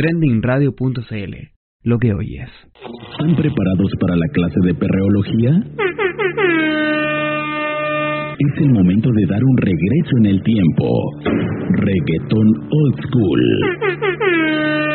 trendingradio.cl. Lo que oyes. ¿Están preparados para la clase de perreología? Es el momento de dar un regreso en el tiempo. Reggaetón Old School.